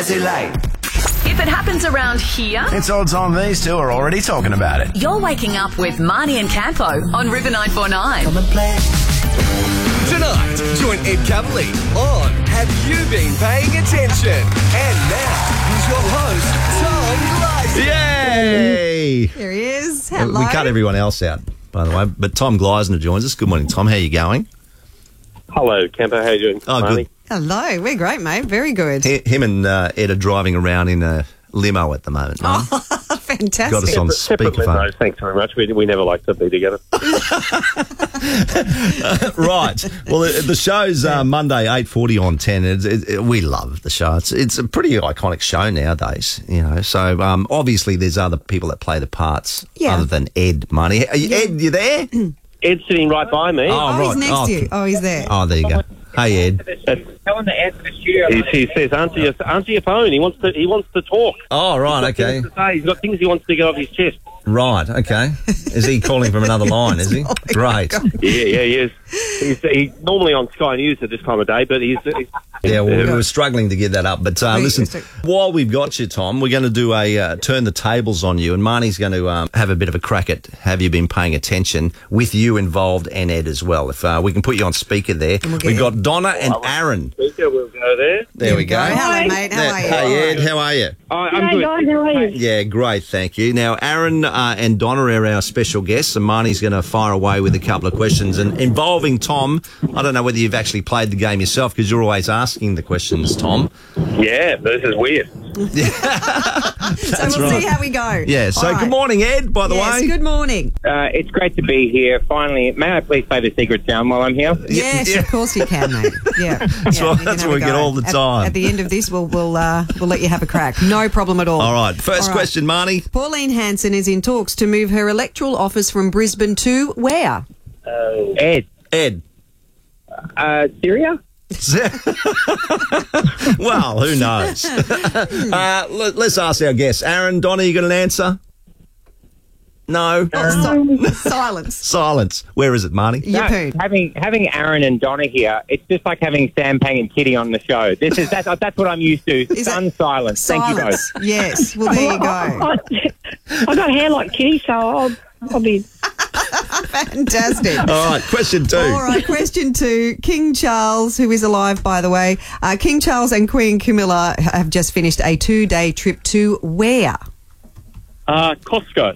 Too late. If it happens around here, It's odds on these two are already talking about it. you're waking up with Marnie and Campo on River 949. Tonight, join Ed Cavalier on Have You Been Paying Attention? And now, here's your host, Tom Gleisner. Yay! There he is. Hello. We cut everyone else out, by the way, but Tom Gleisner joins us. Good morning, Tom. How are you going? Hello, Campo. How you doing? Oh, Marnie? good. Hello. We're great, mate. Very good. Him and Ed are driving around in a limo at the moment, Mum. Fantastic. Got us on Separate speakerphone. windows, thanks very much. We never like to be together. Right. Well, the show's Monday, 8:40 on 10. We love the show. It's a pretty iconic show nowadays, you know. So, obviously, there's other people that play the parts Yeah. other than Ed, Money. Ed, you there? Ed's sitting right by me. Oh, he's next to you. Oh, he's there. Oh, there you go. Hey, Ed. Tell him to answer the studio. He says, answer your phone. He wants to talk. Oh, right, He's got okay. things to say. He's got things he wants to get off his chest. Right, okay. Is he calling from another line, is he? Great. Yeah, he is. He's normally on Sky News at this time of day, but he's Yeah, well, we were struggling to get that up. But listen, while we've got you, Tom, we're going to do a turn the tables on you, and Marnie's going to have a bit of a crack at Have You Been Paying Attention, with you involved and Ed as well. If we can put you on speaker there. We've got Donna and Aaron. We'll go there. There we go. Hello, mate. How are you? Hey, Ed, how are you? I'm good. Guys, how are you? Yeah, great, thank you. Now, Aaron and Donna are our special guests, and Marnie's going to fire away with a couple of questions. And involving Tom, I don't know whether you've actually played the game yourself, because you're always asking the questions, Tom. Yeah, this is weird. So we'll see how we go. Yeah, so All right. good morning, Ed, by the Yes, way. good morning. It's great to be here. Finally, may I please play the secret sound while I'm here? Yes, of course you can, mate. Yeah, That's what we get all the time. At the end of this, we'll let you have a crack. No problem at all. All right, first question, Marnie. Pauline Hanson is in talks to move her electoral office from Brisbane to where? Ed, Ed. Syria? Well, who knows? Let's ask our guests. Aaron, Donna, you got an answer? No? Silence. Silence. Where is it, Marnie? Yippoon. Having Aaron and Donna here, it's just like having Sam, Pang and Kitty on the show. That's what I'm used to. Silence. Thank you both. Silence. Yes. Well, there you go. I got hair like Kitty, so I'll be... Fantastic. All right, question 2. All right, question 2. King Charles, who is alive, by the way, King Charles and Queen Camilla have just finished a 2-day trip to where? Costco.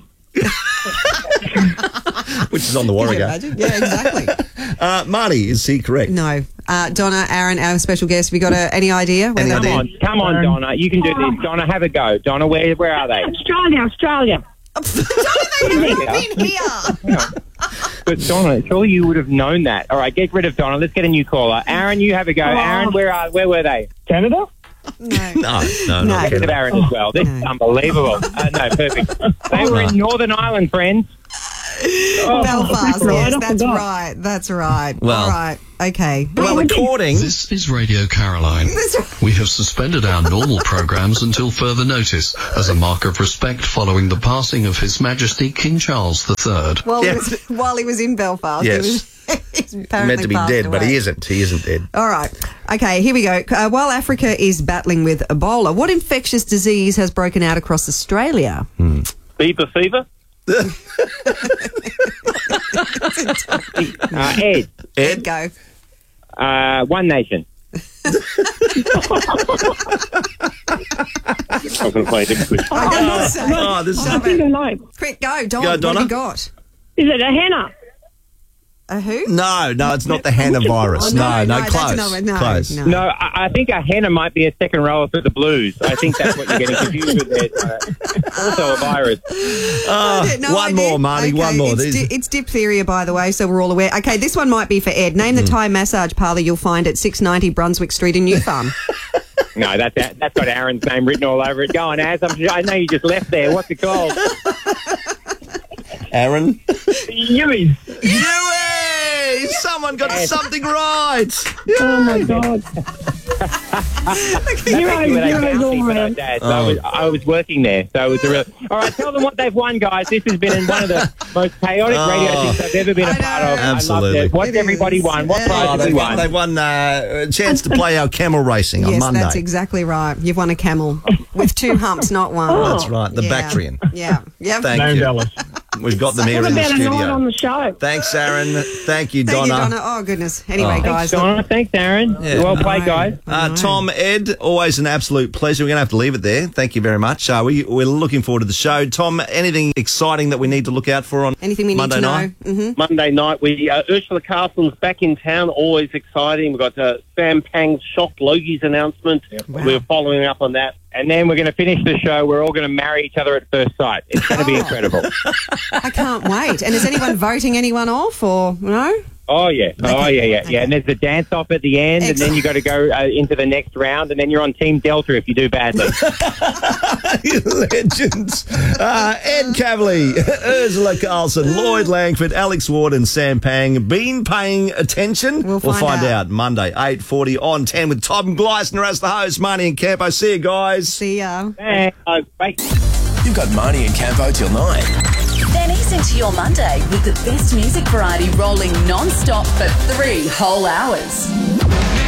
Which is on the Can you Warrego. imagine? Yeah, exactly. Marnie, is he correct? No. Donna, Aaron, our special guest, have you got any idea where they've been? Come on, Donna. You can do this. Donna, have a go. Donna, where are they? Australia. They've been here. But Donna, surely you would have known that. All right, get rid of Donna. Let's get a new caller. Aaron, you have a go. Aaron, where were they? Canada? No. No. No. Get rid of Aaron as well. This is unbelievable. No, perfect. They were in Northern Ireland, friends. Belfast, right, yes, I that's forgot. right. That's right. Well- All right. Okay. Well, according... This is Radio Caroline. We have suspended our normal programs until further notice as a mark of respect following the passing of His Majesty King Charles III. Well, while he was in Belfast, Yes. he's apparently meant to be passed dead, but away. he isn't. He isn't dead. All right. Okay, here we go. While Africa is battling with Ebola, what infectious disease has broken out across Australia? Beaver fever. Ed, Ed? Go. One Nation. I'm going to play a different question. I gotta say. Oh, this is... I think I know. Quick, go, Don. Go, What Donna. have you got? Is it a henna? A who? No, it's not the Hannah virus. Oh, no, that's close. another- no, Close. no. No, I think a henna might be a second rower for the Blues. I think that's what you're getting confused with there. Also a virus. No one idea. more, Marty, Okay, one more. It's diphtheria, by the way, so we're all aware. Okay, this one might be for Ed. Name the Thai massage parlour you'll find at 690 Brunswick Street in New Farm. No, that's got Aaron's name written all over it. Go on, Az. I know you just left there. What's it called? Aaron? Yui. Yui! Someone got something right. Oh, my God. That's actually where they Euros all bouncy around. Dad, so I was working there, so it was a real... All right, tell them what they've won, guys. This has been one of the most chaotic radio things I've ever been a part of. Absolutely. I loved it. What's everybody won? What prize have we won? They won a chance to play our camel racing on Monday. Yes, that's exactly right. You've won a camel with 2 humps, not one. That's right, the Bactrian. Yeah. Yep. Thank you. We've got them here in the What about a night studio. on the show? Thanks, Aaron. Thank you, Donna. Thank you, Donna. Oh, goodness. Anyway, guys. Thanks, Donna. Thanks, Aaron. Yeah. Well played, guys. Tom, Ed, always an absolute pleasure. We're going to have to leave it there. Thank you very much. We're looking forward to the show. Tom, anything exciting that we need to look out for on Anything we Monday need to night? know? Mm-hmm. Monday night, Ursula Castle's back in town. Always exciting. We've got Sam Pang's shocked Logies announcement. Wow. We're following up on that. And then we're going to finish the show. We're all going to marry each other at first sight. It's going to be incredible. I can't wait. And is anyone voting anyone off or no? Oh, yeah. Okay. And there's the dance-off at the end, and then you got to go into the next round, and then you're on Team Delta if you do badly. Legends. Ed Cavalier, Ursula Carlson, Lloyd Langford, Alex Ward and Sam Pang. Been paying attention? We'll find out Monday, 8:40 on 10 with Tom Gleisner as the host, Marnie and Campo. See you guys. See ya. Thanks. Bye. You've got Marnie and Campo till 9. Then ease into your Monday with the best music variety rolling non-stop for 3 whole hours.